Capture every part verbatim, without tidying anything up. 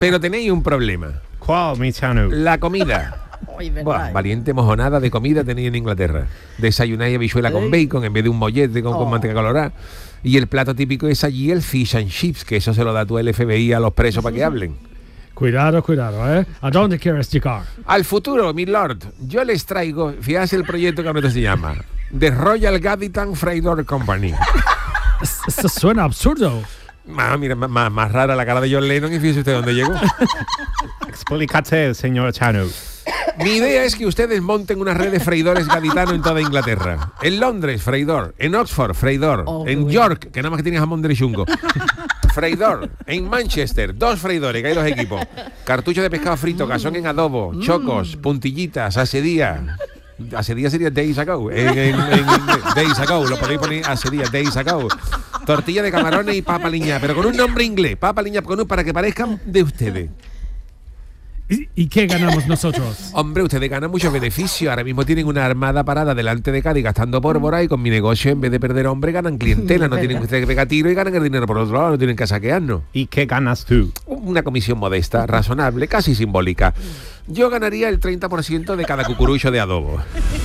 Pero tenéis un problema. ¿Cuál, mi Chano? La comida. Buah, valiente mojonada de comida tenéis en Inglaterra. Desayunáis habichuela con bacon en vez de un mollete con, oh. con manteca colorada. Y el plato típico es allí el fish and chips, que eso se lo da tú el F B I a los presos para que hablen. Cuidado, cuidado, ¿eh? ¿A dónde quieres llegar? Al futuro, mi lord. Yo les traigo, fíjate el proyecto que ahora se llama The Royal Gaditan Freidor Company. Eso suena absurdo. Ah, mira, más, más rara la cara de John Lennon y fíjese usted dónde llegó. Explícate, señor Chano. Mi idea es que ustedes monten una red de freidores gaditano en toda Inglaterra. En Londres, freidor. En Oxford, freidor. Oh, en York, que nada más que tiene jamón de chungo, freidor. En Manchester, dos freidores, que hay dos equipos. Cartucho de pescado frito, cazón en adobo, chocos, puntillitas, asedía. Asedía sería days ago. En, en, en, days ago, lo podéis poner asedía, days ago. Tortilla de camarones y papa liña, pero con un nombre inglés. Papa liña con un, para que parezcan de ustedes. ¿Y, ¿Y qué ganamos nosotros? Hombre, ustedes ganan muchos beneficios. Ahora mismo tienen una armada parada delante de Cádiz gastando pólvora y con mi negocio, en vez de perder hombre, ganan clientela. No tienen ustedes que pegar tiro y ganan el dinero por otro lado. No tienen que saquearnos. ¿Y qué ganas tú? Una comisión modesta, razonable, casi simbólica. Yo ganaría el treinta por ciento de cada cucurucho de adobo.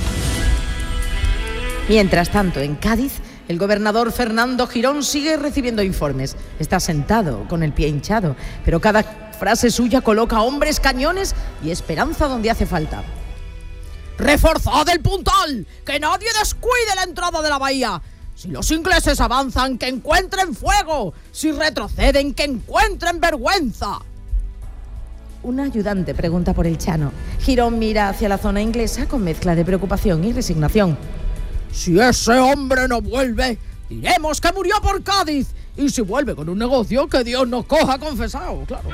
Mientras tanto, en Cádiz, el gobernador Fernando Girón sigue recibiendo informes. Está sentado, con el pie hinchado, pero cada frase suya coloca hombres, cañones y esperanza donde hace falta. ¡Reforzad el puntal! ¡Que nadie descuide la entrada de la bahía! Si los ingleses avanzan, que encuentren fuego. Si retroceden, que encuentren vergüenza. Un ayudante pregunta por el Chano. Girón mira hacia la zona inglesa con mezcla de preocupación y resignación. Si ese hombre no vuelve, diremos que murió por Cádiz. Y si vuelve con un negocio, que Dios nos coja confesado, claro.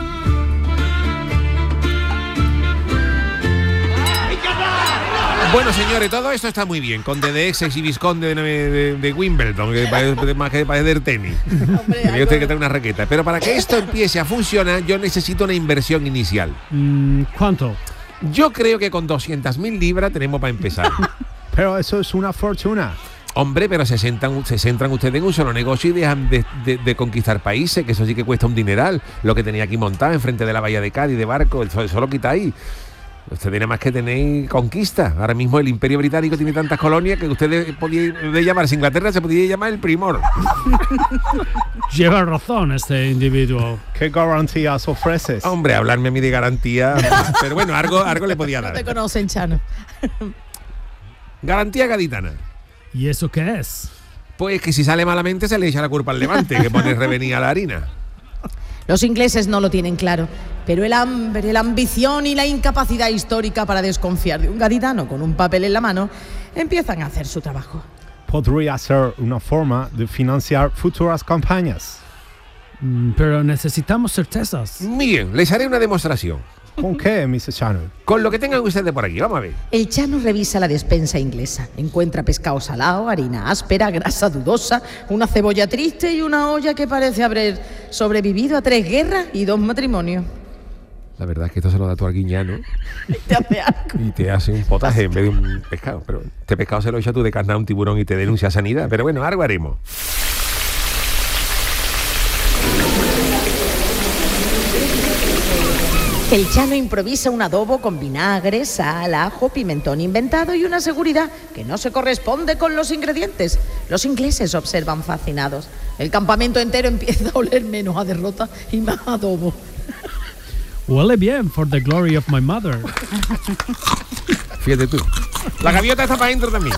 Bueno, señores, todo esto está muy bien. Conde de Essex y Visconde de, de, de Wimbledon, que parece más que para hacer tenis. Tiene usted que tener una raqueta. Pero para que esto empiece a funcionar, yo necesito una inversión inicial. Mm, ¿Cuánto? Yo creo que con doscientas mil libras tenemos para empezar. Pero eso es una fortuna. Hombre, pero se centran, se centran ustedes en un solo negocio y dejan de, de, de conquistar países, que eso sí que cuesta un dineral. Lo que tenía aquí montado enfrente de la bahía de Cádiz, de barco, eso, eso lo quitáis. Ustedes nada más que tenéis conquista. Ahora mismo el Imperio Británico tiene tantas colonias que ustedes podían de llamarse Inglaterra, se podía llamar el Primor. Lleva razón este individuo. ¿Qué garantías ofreces? Hombre, hablarme a mí de garantía. Pero bueno, algo, algo le podía dar. No te conocen, Chano. Garantía gaditana. ¿Y eso qué es? Pues que si sale malamente se le echa la culpa al Levante, que pone revenir a la harina. Los ingleses no lo tienen claro, pero el hambre, la ambición y la incapacidad histórica para desconfiar de un gaditano con un papel en la mano empiezan a hacer su trabajo. Podría ser una forma de financiar futuras campañas. Mm, pero necesitamos certezas. Bien, les haré una demostración. ¿Con qué, mister Chano? Con lo que tengan ustedes por aquí, vamos a ver. El Chano revisa la despensa inglesa. Encuentra pescado salado, harina áspera, grasa dudosa, una cebolla triste y una olla que parece haber sobrevivido a tres guerras y dos matrimonios. La verdad es que esto se lo da tu arguiñano. Y te hace algo. Y te hace un potaje en vez de un pescado. Pero este pescado se lo echa tú de carne a un tiburón y te denuncia a sanidad. Pero bueno, algo haremos. El Chano improvisa un adobo con vinagre, sal, ajo, pimentón inventado y una seguridad que no se corresponde con los ingredientes. Los ingleses observan fascinados. El campamento entero empieza a oler menos a derrota y más a adobo. Huele bien, for the glory of my mother. Fíjate tú. La gaviota está para adentro también.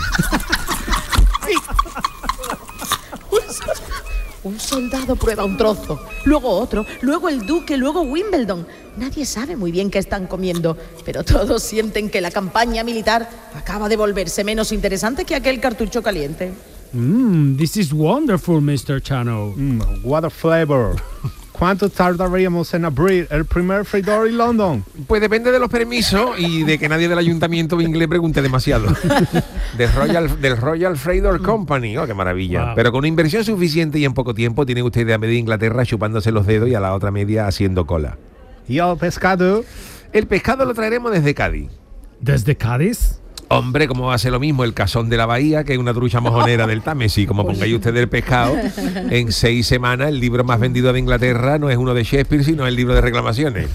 Un soldado prueba un trozo, luego otro, luego el duque, luego Wimbledon. Nadie sabe muy bien qué están comiendo, pero todos sienten que la campaña militar acaba de volverse menos interesante que aquel cartucho caliente. Mmm, this is wonderful, mister Chano. Mm, what a flavor. ¿Cuánto tardaríamos en abrir el primer freidor en London? Pues depende de los permisos y de que nadie del ayuntamiento inglés pregunte demasiado. Del Royal, del Royal Freidor Company. Oh, qué maravilla. Wow. Pero con una inversión suficiente y en poco tiempo tienen ustedes a media Inglaterra chupándose los dedos y a la otra media haciendo cola. ¿Y el pescado? El pescado lo traeremos desde Cádiz. ¿Desde Cádiz? Hombre, ¿cómo va a ser lo mismo el Cazón de la Bahía que una trucha mojonera del Támesis? Como pongáis ustedes el pescado, en seis semanas el libro más vendido de Inglaterra no es uno de Shakespeare, sino el libro de reclamaciones.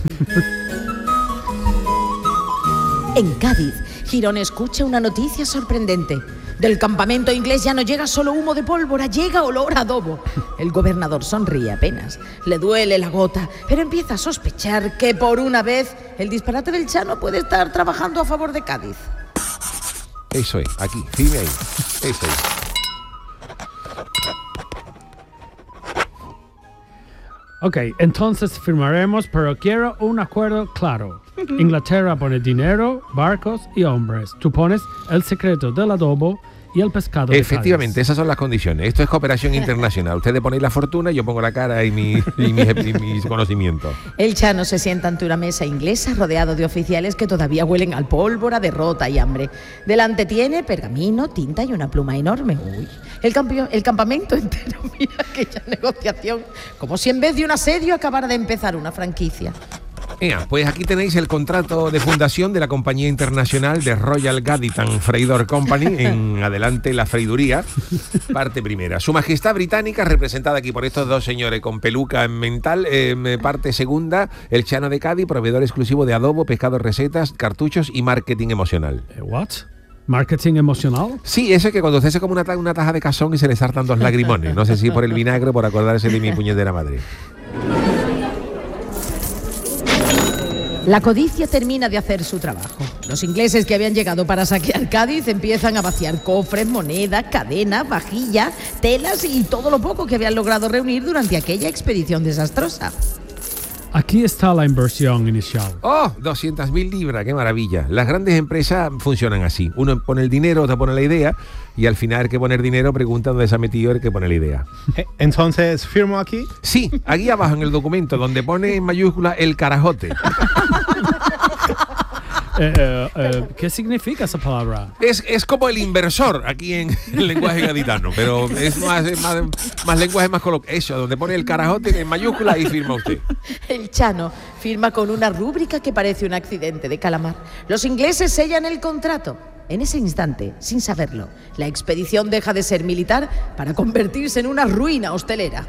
En Cádiz, Girón escucha una noticia sorprendente. Del campamento inglés ya no llega solo humo de pólvora, llega olor a adobo. El gobernador sonríe apenas, le duele la gota, pero empieza a sospechar que por una vez el disparate del Chano puede estar trabajando a favor de Cádiz. Eso es, aquí, firme ahí. Eso es. Ok, entonces firmaremos, pero quiero un acuerdo claro. Inglaterra pone dinero, barcos y hombres. Tú pones el secreto del adobo y el pescado. Efectivamente, de esas son las condiciones. Esto es cooperación internacional. Ustedes ponéis la fortuna y yo pongo la cara y mi, y mi, y mis conocimientos. El Chano se sienta ante una mesa inglesa rodeado de oficiales que todavía huelen al pólvora, derrota y hambre. Delante tiene pergamino, tinta y una pluma enorme. Uy, el, campio, el campamento entero mira aquella negociación, como si en vez de un asedio acabara de empezar una franquicia. Ea, pues aquí tenéis el contrato de fundación de la compañía internacional de Royal Gaditan Freidor Company. En adelante la freiduría, parte primera. Su Majestad Británica, representada aquí por estos dos señores con peluca en mental. Eh, parte segunda, el Chano de Cádiz, proveedor exclusivo de adobo, pescado, recetas, cartuchos y marketing emocional. ¿What? ¿Marketing emocional? Sí, eso es que cuando usted se come una, una taja de cazón y se le saltan dos lagrimones. No sé si por el vinagre o por acordarse de mi puñetera madre. La codicia termina de hacer su trabajo. Los ingleses que habían llegado para saquear Cádiz empiezan a vaciar cofres, monedas, cadenas, vajillas, telas y todo lo poco que habían logrado reunir durante aquella expedición desastrosa. Aquí está la inversión inicial. ¡Oh! doscientas mil libras, qué maravilla. Las grandes empresas funcionan así. Uno pone el dinero, otro pone la idea, y al final, el que pone el dinero, pregunta dónde se ha metido el que pone la idea. Entonces, ¿firmo aquí? Sí, aquí abajo en el documento, donde pone en mayúscula el carajote. Eh, eh, eh, ¿Qué significa esa palabra? Es, es como el inversor aquí en el lenguaje gaditano, pero es más, es más, más lenguaje más coloquial. Eso, donde pone el carajote en mayúscula y firma usted. El Chano firma con una rúbrica que parece un accidente de calamar. Los ingleses sellan el contrato. En ese instante, sin saberlo, la expedición deja de ser militar para convertirse en una ruina hostelera.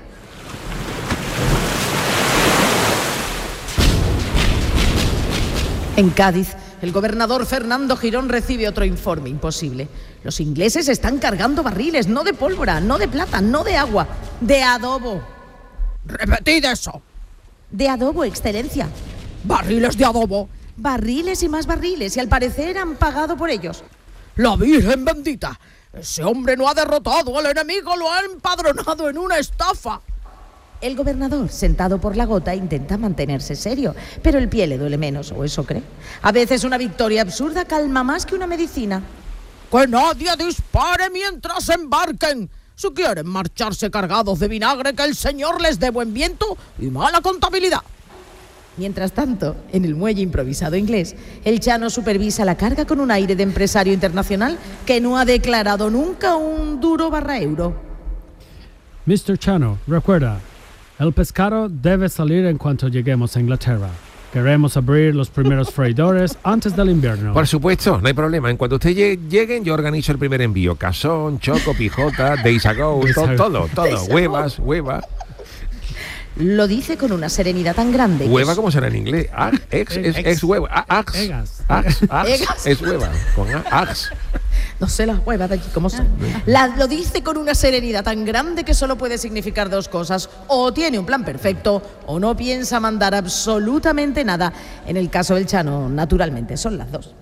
En Cádiz, el gobernador Fernando Girón recibe otro informe imposible. Los ingleses están cargando barriles, no de pólvora, no de plata, no de agua, de adobo. Repetid eso. De adobo, excelencia. Barriles de adobo. Barriles y más barriles, y al parecer han pagado por ellos. La Virgen bendita. Ese hombre no ha derrotado al enemigo, lo ha empadronado en una estafa. El gobernador, sentado por la gota, intenta mantenerse serio, pero el pie le duele menos, o eso cree. A veces una victoria absurda calma más que una medicina. Que nadie dispare mientras embarquen. Si quieren marcharse cargados de vinagre, que el Señor les dé buen viento y mala contabilidad. Mientras tanto, en el muelle improvisado inglés, el Chano supervisa la carga con un aire de empresario internacional que no ha declarado nunca un duro barra euro. mister Chano, recuerda, el pescado debe salir en cuanto lleguemos a Inglaterra. Queremos abrir los primeros freidores antes del invierno. Por supuesto, no hay problema. En cuanto ustedes lleguen, yo organizo el primer envío. Cazón, choco, pijota, days ago, todo, todo, todo. Huevas, huevas. Lo dice con una serenidad tan grande. Hueva, ¿cómo será en inglés? Ag, ex, es, ex hueva. Ax, Egas. ax, ax, es hueva. Con ax. No sé las huevas de aquí cómo son. La, lo dice con una serenidad tan grande que solo puede significar dos cosas. O tiene un plan perfecto, o no piensa mandar absolutamente nada. En el caso del Chano, naturalmente, son las dos.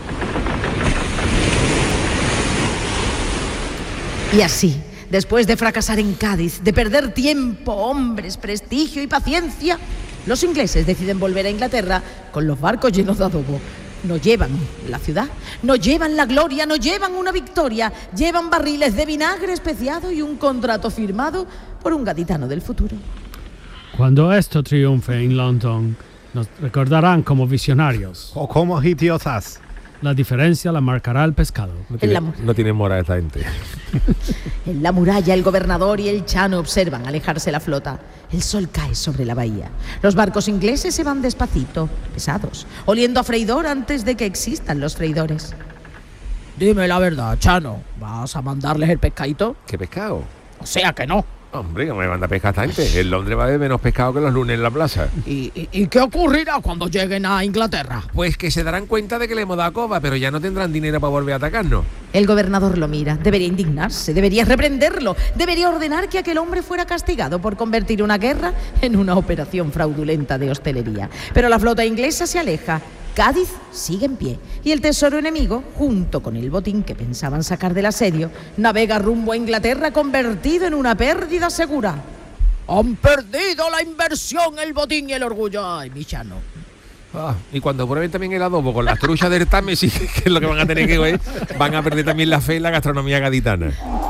Y así, después de fracasar en Cádiz, de perder tiempo, hombres, prestigio y paciencia, los ingleses deciden volver a Inglaterra con los barcos llenos de adobo. No llevan la ciudad, no llevan la gloria, no llevan una victoria, llevan barriles de vinagre especiado y un contrato firmado por un gaditano del futuro. Cuando esto triunfe en London, nos recordarán como visionarios. O como hitiosas. La diferencia la marcará el pescado. No tiene, la... no tiene mora esta gente. En la muralla, el gobernador y el Chano observan alejarse la flota. El sol cae sobre la bahía. Los barcos ingleses se van despacito, pesados, oliendo a freidor antes de que existan los freidores. Dime la verdad, Chano, ¿vas a mandarles el pescadito? ¿Qué pescado? O sea que no. Hombre, que me manda pesca esta gente. En Londres va a haber menos pescado que los lunes en la plaza. ¿Y, y, y qué ocurrirá cuando lleguen a Inglaterra? Pues que se darán cuenta de que le hemos dado coba, pero ya no tendrán dinero para volver a atacarnos. El gobernador lo mira. Debería indignarse, debería reprenderlo, debería ordenar que aquel hombre fuera castigado por convertir una guerra en una operación fraudulenta de hostelería. Pero la flota inglesa se aleja. Cádiz sigue en pie y el tesoro enemigo, junto con el botín que pensaban sacar del asedio, navega rumbo a Inglaterra convertido en una pérdida segura. Han perdido la inversión, el botín y el orgullo. Ay, mi Chano. Ah, y cuando prueben también el adobo con las truchas del Támesis, que es lo que van a tener que ver, van a perder también la fe en la gastronomía gaditana.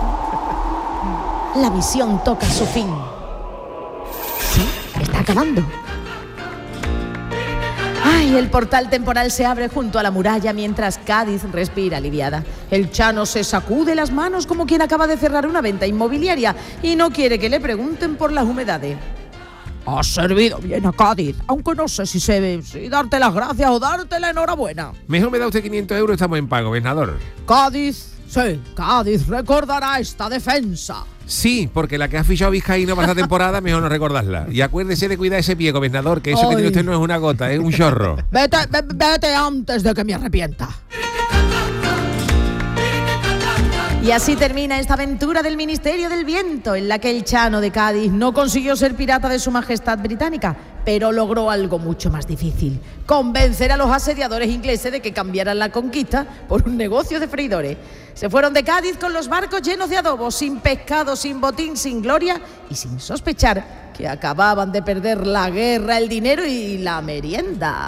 La misión toca su fin. Sí, está acabando. Ay, el portal temporal se abre junto a la muralla mientras Cádiz respira aliviada. El Chano se sacude las manos como quien acaba de cerrar una venta inmobiliaria y no quiere que le pregunten por las humedades. Has servido bien a Cádiz, aunque no sé si sé si darte las gracias o darte la enhorabuena. Mejor me da usted quinientos euros, estamos en pago, gobernador. Cádiz, sí, Cádiz recordará esta defensa. Sí, porque la que ha fichado Vizcaíno para esta temporada, mejor no recordarla. Y acuérdese de cuidar ese pie, gobernador, que eso Ay. que tiene usted no es una gota, es un chorro. Vete, ve- vete antes de que me arrepienta. Y así termina esta aventura del Ministerio del Viento, en la que el Chano de Cádiz no consiguió ser pirata de su majestad británica, pero logró algo mucho más difícil: convencer a los asediadores ingleses de que cambiaran la conquista por un negocio de freidores. Se fueron de Cádiz con los barcos llenos de adobo, sin pescado, sin botín, sin gloria y sin sospechar que acababan de perder la guerra, el dinero y la merienda.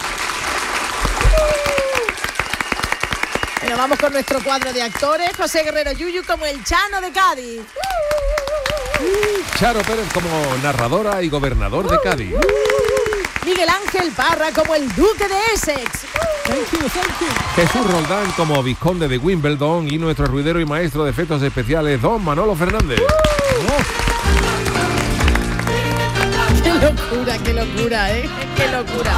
Bueno, vamos con nuestro cuadro de actores. José Guerrero Yuyu como el Chano de Cádiz. Charo Pérez como narradora y gobernador de Cádiz. Miguel Ángel Parra como el Duque de Essex. Jesús Roldán como vizconde de Wimbledon y nuestro ruidero y maestro de efectos especiales, don Manolo Fernández. Qué locura, qué locura, ¿eh? Qué locura.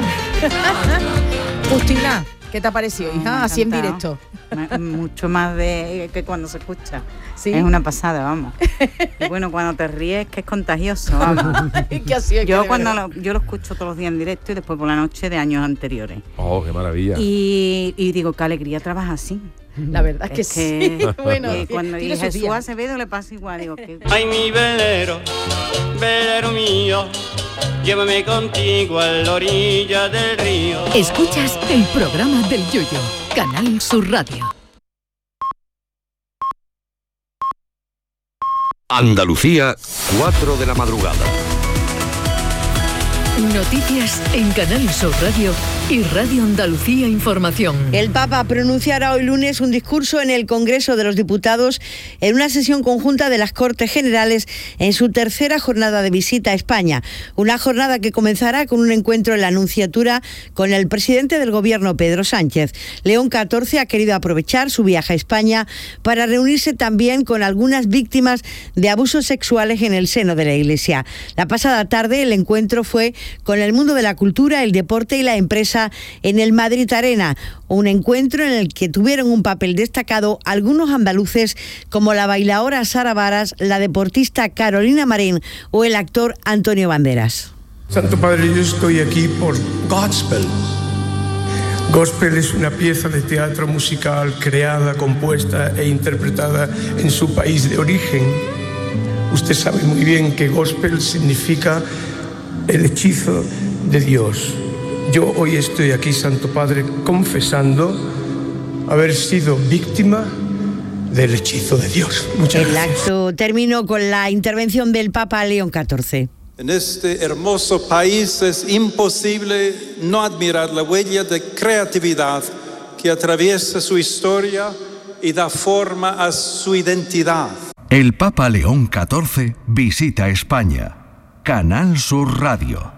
Justina, ¿qué te ha parecido, hija? Me ha Así en encantado. directo. Me- Mucho más de que cuando se escucha. ¿Sí? Es una pasada, vamos. Y bueno, cuando te ríes, que es contagioso, vamos. ¿Qué ha sido? Yo Que cuando de verdad. lo, yo lo escucho todos los días en directo y después por la noche de años anteriores. Oh, qué maravilla. Y, y digo, qué alegría trabaja así. La verdad es que Es que, sí. Bueno, y cuando y tiene sus Jesús días. Acevedo le pasa igual, digo, que Ay, mi velero, velero mío, llévame contigo a la orilla del río. Escuchas el programa del Yoyo, Canal Sur Radio. Andalucía, cuatro de la madrugada. Noticias en Canal Sur Radio y Radio Andalucía Información. El Papa pronunciará hoy lunes un discurso en el Congreso de los Diputados en una sesión conjunta de las Cortes Generales en su tercera jornada de visita a España. Una jornada que comenzará con un encuentro en la Nunciatura con el presidente del Gobierno, Pedro Sánchez. León catorce ha querido aprovechar su viaje a España para reunirse también con algunas víctimas de abusos sexuales en el seno de la Iglesia. La pasada tarde el encuentro fue con el mundo de la cultura, el deporte y la empresa en el Madrid Arena, un encuentro en el que tuvieron un papel destacado algunos andaluces como la bailaora Sara Varas, la deportista Carolina Marín o el actor Antonio Banderas. Santo Padre, yo estoy aquí por Gospel. Gospel es una pieza de teatro musical creada, compuesta e interpretada en su país de origen. Usted sabe muy bien que Gospel significa el hechizo de Dios. Yo hoy estoy aquí, Santo Padre, confesando haber sido víctima del hechizo de Dios. Muchas El gracias. acto terminó con la intervención del Papa León catorce. En este hermoso país es imposible no admirar la huella de creatividad que atraviesa su historia y da forma a su identidad. El Papa León catorce visita España. Canal Sur Radio.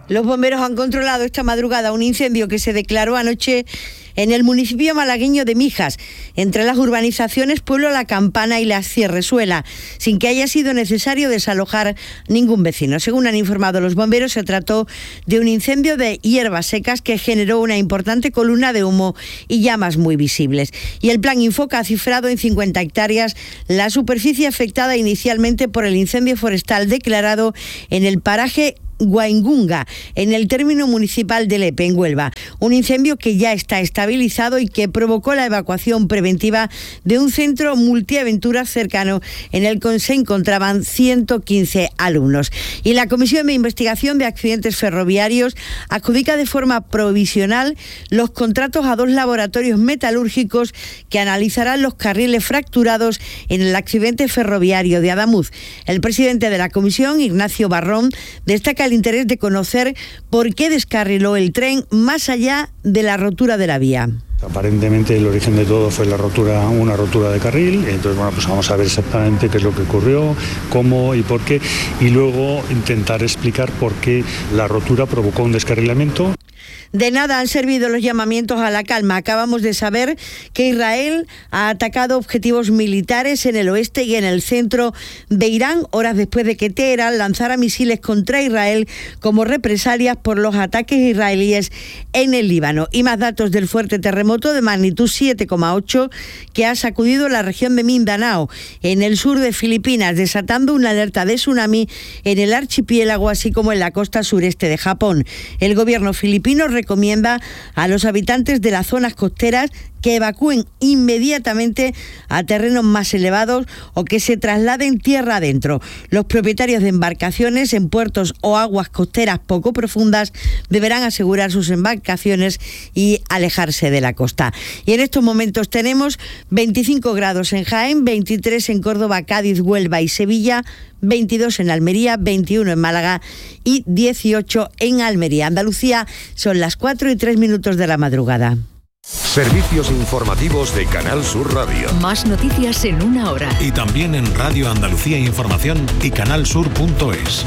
Los bomberos han controlado esta madrugada un incendio que se declaró anoche en el municipio malagueño de Mijas, entre las urbanizaciones Pueblo La Campana y La Cierrezuela, sin que haya sido necesario desalojar ningún vecino. Según han informado los bomberos, se trató de un incendio de hierbas secas que generó una importante columna de humo y llamas muy visibles. Y el Plan Infoca ha cifrado en cincuenta hectáreas la superficie afectada inicialmente por el incendio forestal declarado en el paraje Guaingunga, en el término municipal de Lepe, en Huelva. Un incendio que ya está estabilizado y que provocó la evacuación preventiva de un centro multiaventuras cercano en el que se encontraban ciento quince alumnos. Y la Comisión de Investigación de Accidentes Ferroviarios adjudica de forma provisional los contratos a dos laboratorios metalúrgicos que analizarán los carriles fracturados en el accidente ferroviario de Adamuz. El presidente de la Comisión, Ignacio Barrón, destaca el interés de conocer por qué descarriló el tren más allá de la rotura de la vía. Aparentemente el origen de todo fue la rotura, una rotura de carril, entonces bueno, pues vamos a ver exactamente qué es lo que ocurrió, cómo y por qué, y luego intentar explicar por qué la rotura provocó un descarrilamiento. De nada han servido los llamamientos a la calma. Acabamos de saber que Israel ha atacado objetivos militares en el oeste y en el centro de Irán, horas después de que Teherán lanzara misiles contra Israel como represalias por los ataques israelíes en el Líbano. Y más datos del fuerte terremoto de magnitud siete coma ocho que ha sacudido la región de Mindanao, en el sur de Filipinas, desatando una alerta de tsunami en el archipiélago, así como en la costa sureste de Japón. El gobierno filipino recomienda a los habitantes de las zonas costeras que evacúen inmediatamente a terrenos más elevados o que se trasladen tierra adentro. Los propietarios de embarcaciones en puertos o aguas costeras poco profundas deberán asegurar sus embarcaciones y alejarse de la costa. Y en estos momentos tenemos veinticinco grados en Jaén, veintitrés en Córdoba, Cádiz, Huelva y Sevilla, veintidós en Almería, veintiuno en Málaga y dieciocho en Almería. Andalucía, son las cuatro y tres minutos de la madrugada. Servicios informativos de Canal Sur Radio. Más noticias en una hora. Y también en Radio Andalucía Información y canalsur punto es.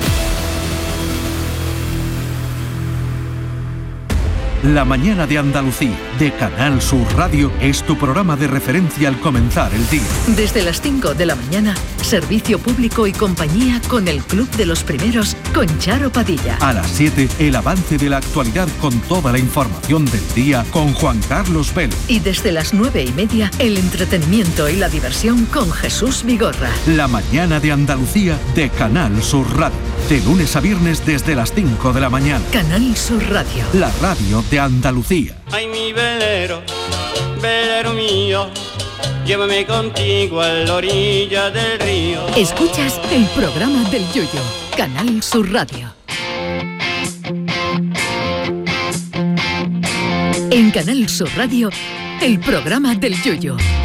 La mañana de Andalucía, de Canal Sur Radio, es tu programa de referencia al comenzar el día. Desde las cinco de la mañana, servicio público y compañía con el Club de los Primeros, con Charo Padilla. A las siete, el avance de la actualidad con toda la información del día con Juan Carlos Vélez. Y desde las nueve y media, el entretenimiento y la diversión con Jesús Vigorra. La mañana de Andalucía, de Canal Sur Radio. De lunes a viernes desde las cinco de la mañana. Canal Sur Radio. La radio de Andalucía. Ay, mi velero, velero mío, llévame contigo a la orilla del río. Escuchas el programa del Yoyo, Canal Sur Radio. En Canal Sur Radio, el programa del Yoyo.